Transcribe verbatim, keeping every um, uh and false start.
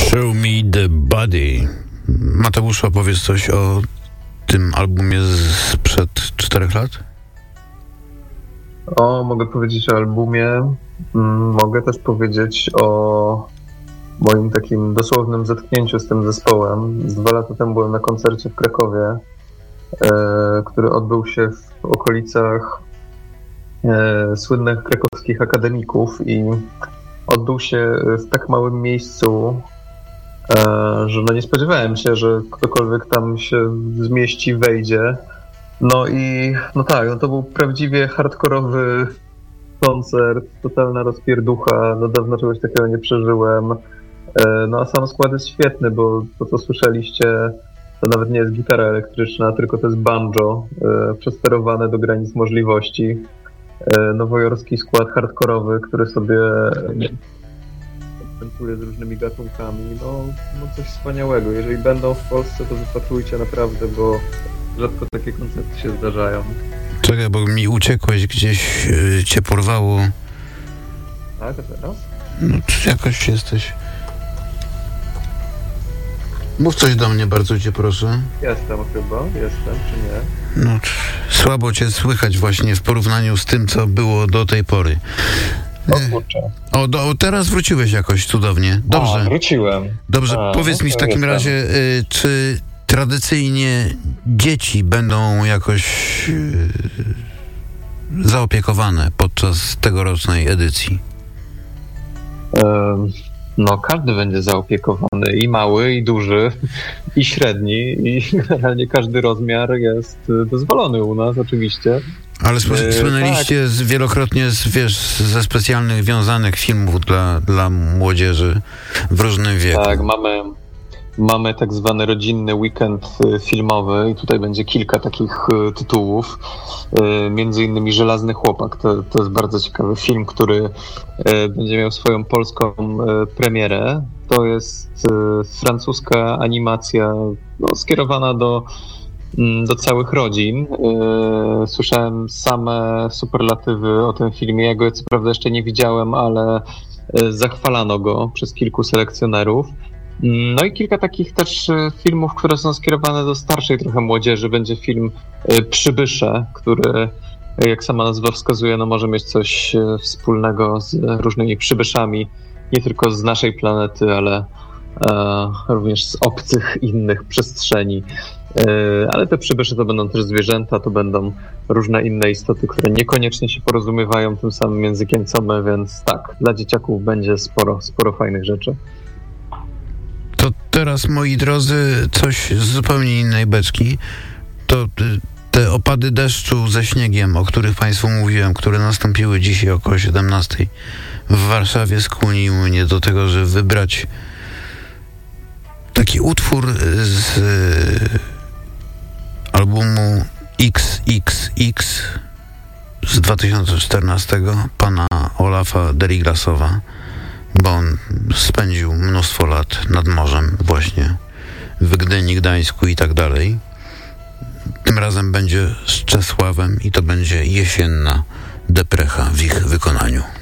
Show Me The Body. Mateusz, opowiedz coś o tym albumie sprzed czterech lat? O, mogę powiedzieć o albumie. Mogę też powiedzieć o moim takim dosłownym zetknięciu z tym zespołem. Z dwa lata temu byłem na koncercie w Krakowie, e, który odbył się w okolicach e, słynnych krakowskich akademików i odbył się w tak małym miejscu, e, że no nie spodziewałem się, że ktokolwiek tam się zmieści, wejdzie. No i no tak, no to był prawdziwie hardkorowy koncert, totalna rozpierducha, no dawno czegoś takiego nie przeżyłem. No a sam skład jest świetny, bo to co słyszeliście to nawet nie jest gitara elektryczna, tylko to jest banjo e, przesterowane do granic możliwości. E, nowojorski skład hardkorowy, który sobie eksperymentuje z różnymi gatunkami. No, no coś wspaniałego. Jeżeli będą w Polsce, to wypatrujcie naprawdę, bo rzadko takie koncerty się zdarzają. Czekaj, bo mi uciekłeś gdzieś, yy, cię porwało. Tak, a teraz? No jakoś jesteś. Mów coś do mnie, bardzo cię proszę. Jestem chyba, jestem, czy nie? No, słabo cię słychać właśnie w porównaniu z tym, co było do tej pory. O kurczę. O, do, o teraz wróciłeś jakoś cudownie. Dobrze. A, wróciłem. Dobrze, A, powiedz no mi w takim jestem. razie, y, czy tradycyjnie dzieci będą jakoś y, zaopiekowane podczas tegorocznej edycji? Um. No, każdy będzie zaopiekowany, i mały, i duży, i średni, i generalnie każdy rozmiar jest dozwolony u nas, oczywiście. Ale sły- Yy, słynęliście tak. z, wielokrotnie z, wiesz, ze specjalnych wiązanych filmów dla, dla młodzieży w różnym wieku. Tak, mamy, mamy tak zwany rodzinny weekend filmowy i tutaj będzie kilka takich tytułów. Między innymi Żelazny Chłopak. To, to jest bardzo ciekawy film, który będzie miał swoją polską premierę. To jest francuska animacja no, skierowana do, do całych rodzin. Słyszałem same superlatywy o tym filmie. Ja go co prawda jeszcze nie widziałem, ale zachwalano go przez kilku selekcjonerów. No i kilka takich też filmów, które są skierowane do starszej trochę młodzieży. Będzie film Przybysze, który, jak sama nazwa wskazuje, no może mieć coś wspólnego z różnymi przybyszami, nie tylko z naszej planety, ale e, również z obcych innych przestrzeni. E, ale te przybysze to będą też zwierzęta, to będą różne inne istoty, które niekoniecznie się porozumiewają tym samym językiem co my, więc tak, dla dzieciaków będzie sporo, sporo fajnych rzeczy. To teraz, moi drodzy, coś z zupełnie innej beczki. To y, te opady deszczu ze śniegiem, o których Państwu mówiłem, które nastąpiły dzisiaj około siedemnastej w Warszawie, skłoniły mnie do tego, żeby wybrać taki utwór z y, albumu X X X z dwa tysiące czternastego pana Olafa Derigrasowa, bo on spędził mnóstwo lat nad morzem właśnie w Gdyni, Gdańsku i tak dalej. Tym razem będzie z Czesławem i to będzie Jesienna Deprecha w ich wykonaniu.